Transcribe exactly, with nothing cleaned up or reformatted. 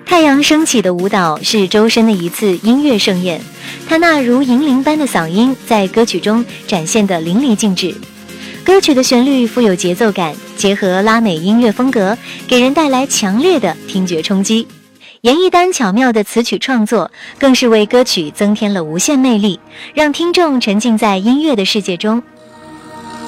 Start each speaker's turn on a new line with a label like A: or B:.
A: 太阳升起的舞蹈是周深的一次音乐盛宴，他那如银铃般的嗓音在歌曲中展现得淋漓尽致。歌曲的旋律富有节奏感，结合拉美音乐风格，给人带来强烈的听觉冲击。严艺丹巧妙的词曲创作，更是为歌曲增添了无限魅力，让听众沉浸在音乐的世界中，